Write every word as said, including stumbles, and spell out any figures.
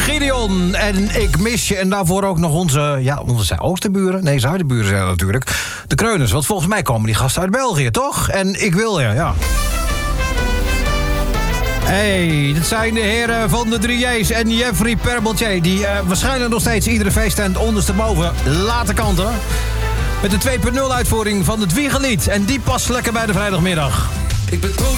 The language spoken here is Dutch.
Gideon en Ik mis je. En daarvoor ook nog onze, ja, onze oosterburen. Nee, zuidenburen zijn dat natuurlijk. De Kreuners, want volgens mij komen die gasten uit België, toch? En Ik wil je, ja. Hey, dit zijn de heren van de drie J's en Jeffrey Perbeltje... die uh, waarschijnlijk nog steeds iedere feesttent ondersteboven laten kanten. Met de twee punt nul uitvoering van het Wiegelied. En die past lekker bij de vrijdagmiddag. Ik ben trots.